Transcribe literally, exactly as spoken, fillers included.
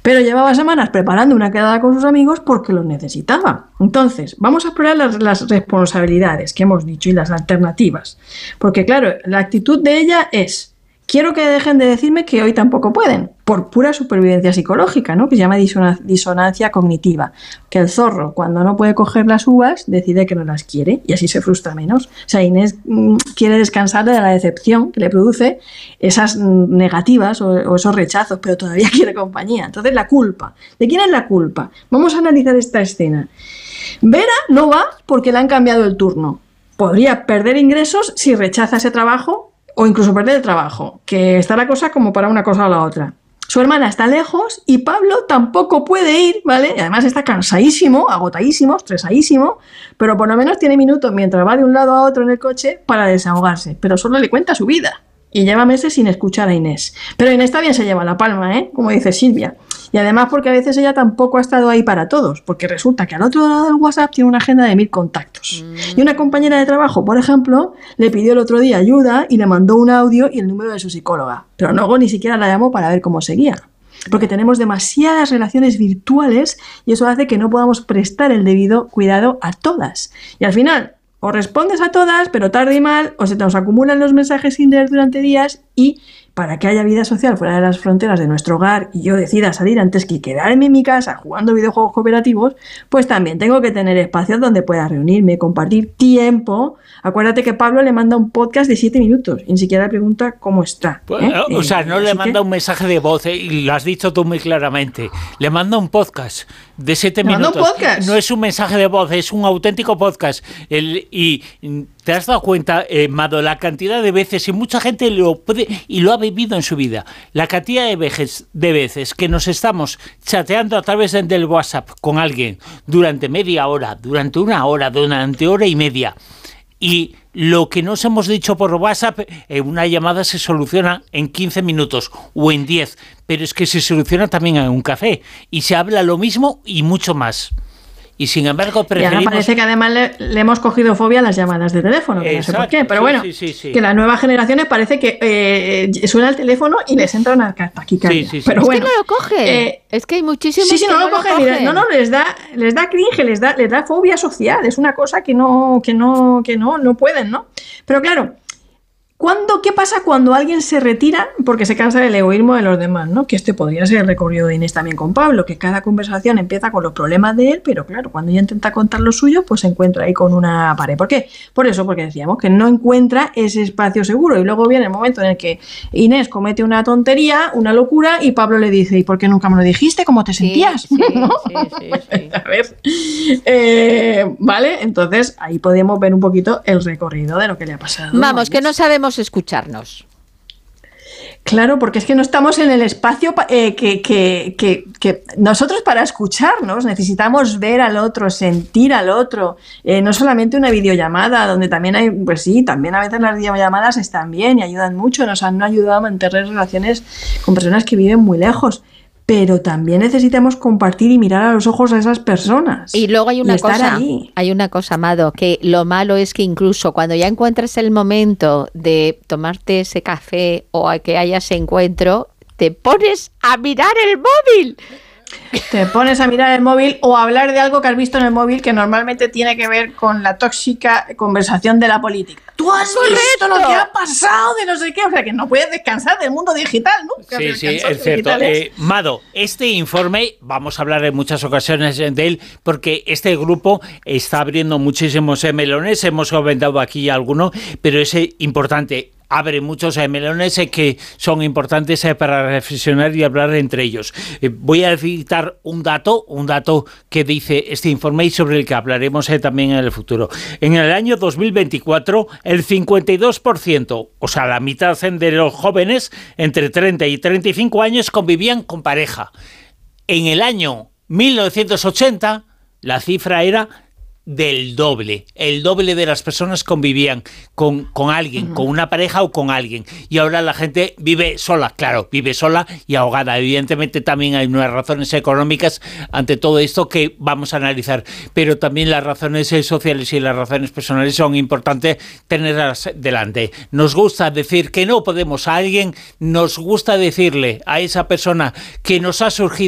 pero llevaba semanas preparando una quedada con sus amigos porque lo necesitaba. Entonces, vamos a explorar las, las responsabilidades que hemos dicho y las alternativas. Porque claro, la actitud de ella es: quiero que dejen de decirme que hoy tampoco pueden, por pura supervivencia psicológica, ¿no? Que se llama disona- disonancia cognitiva. Que el zorro, cuando no puede coger las uvas, decide que no las quiere y así se frustra menos. O sea, Inés mmm, quiere descansar de la decepción que le produce esas mmm, negativas o, o esos rechazos, pero todavía quiere compañía. Entonces, la culpa. ¿De quién es la culpa? Vamos a analizar esta escena. Vera no va porque le han cambiado el turno. Podría perder ingresos si rechaza ese trabajo, o incluso perder el trabajo, que está la cosa como para una cosa o la otra. Su hermana está lejos y Pablo tampoco puede ir, ¿vale? Y además está cansadísimo, agotadísimo, estresadísimo, pero por lo menos tiene minutos mientras va de un lado a otro en el coche para desahogarse, pero solo le cuenta su vida. Y lleva meses sin escuchar a Inés. Pero Inés también se lleva la palma, ¿eh? Como dice Silvia. Y además porque a veces ella tampoco ha estado ahí para todos, porque resulta que al otro lado del WhatsApp tiene una agenda de mil contactos. Mm. Y una compañera de trabajo, por ejemplo, le pidió el otro día ayuda y le mandó un audio y el número de su psicóloga. Pero luego ni siquiera la llamó para ver cómo seguía. Porque tenemos demasiadas relaciones virtuales y eso hace que no podamos prestar el debido cuidado a todas. Y al final, o respondes a todas, pero tarde y mal, o se nos acumulan los mensajes sin leer durante días y para que haya vida social fuera de las fronteras de nuestro hogar y yo decida salir antes que quedarme en mi casa jugando videojuegos cooperativos, pues también tengo que tener espacios donde pueda reunirme, compartir tiempo. Acuérdate que Pablo le manda un podcast de siete minutos y ni siquiera le pregunta cómo está. Pues, ¿eh? O sea, no eh, le manda que... un mensaje de voz, eh, y lo has dicho tú muy claramente. Le manda un podcast de siete ¿Le minutos. manda un podcast? No es un mensaje de voz, es un auténtico podcast. El, y te has dado cuenta, eh, Mado, la cantidad de veces, y mucha gente lo puede y lo ha vivido en su vida, la cantidad de veces, de veces que nos estamos chateando a través de, del WhatsApp con alguien durante media hora, durante una hora, durante hora y media. Y lo que nos hemos dicho por WhatsApp, en una llamada se soluciona en quince minutos o en diez, pero es que se soluciona también en un café y se habla lo mismo y mucho más. Y sin embargo preferimos... Y ahora parece que además le, le hemos cogido fobia a las llamadas de teléfono, que Exacto, no sé por qué, pero sí, bueno, sí, sí, sí. que las nuevas generaciones parece que eh, suena el teléfono y les entra una taquicardia. Sí, sí, sí. Pero es bueno, que no lo cogen, eh, es que hay muchísimos sí, sí, que no, no lo cogen, lo cogen. No, no, les da, les da cringe, les da, les da fobia social, es una cosa que no, que no, que no, no pueden, ¿no? Pero claro, ¿cuándo, ¿qué pasa cuando alguien se retira porque se cansa del egoísmo de los demás, ¿no? Que este podría ser el recorrido de Inés también con Pablo, que cada conversación empieza con los problemas de él, pero claro, cuando ella intenta contar lo suyo, pues se encuentra ahí con una pared. ¿Por qué? Por eso, porque decíamos que no encuentra ese espacio seguro y luego viene el momento en el que Inés comete una tontería, una locura y Pablo le dice: ¿y por qué nunca me lo dijiste? ¿Cómo te sentías? Sí, sí, ¿no? sí, sí, sí. A ver, eh, vale, entonces ahí podemos ver un poquito el recorrido de lo que le ha pasado. Vamos, que no sabemos escucharnos. Claro, porque es que no estamos en el espacio eh, que, que, que, que nosotros para escucharnos necesitamos ver al otro, sentir al otro, eh, no solamente una videollamada, donde también hay, pues sí, también a veces las videollamadas están bien y ayudan mucho, nos han ayudado a mantener relaciones con personas que viven muy lejos. Pero también necesitamos compartir y mirar a los ojos a esas personas. Y luego hay una y cosa, ahí. hay una cosa, Amado, que lo malo es que incluso cuando ya encuentras el momento de tomarte ese café o a que haya ese encuentro, te pones a mirar el móvil. Te pones a mirar el móvil o a hablar de algo que has visto en el móvil que normalmente tiene que ver con la tóxica conversación de la política. Tú has ¡Correcto! visto lo que ha pasado de no sé qué, o sea que no puedes descansar del mundo digital, ¿no? Sí, sí, es cierto. Eh, Mado, este informe, vamos a hablar en muchas ocasiones de él, porque este grupo está abriendo muchísimos melones, hemos comentado aquí alguno, pero es importante. Abre muchos eh, melones eh, que son importantes eh, para reflexionar y hablar entre ellos. Eh, voy a citar un dato, un dato que dice este informe y sobre el que hablaremos eh, también en el futuro. En el año dos mil veinticuatro, el cincuenta y dos por ciento, o sea, la mitad de los jóvenes entre treinta y treinta y cinco años convivían con pareja. En el año mil novecientos ochenta, la cifra era del doble, el doble de las personas convivían con, con alguien, uh-huh. con una pareja o con alguien, y ahora la gente vive sola, claro, vive sola y ahogada. Evidentemente también hay unas razones económicas ante todo esto que vamos a analizar, pero también las razones sociales y las razones personales son importantes tenerlas delante. Nos gusta decir que no podemos a alguien, nos gusta decirle a esa persona que nos ha surgido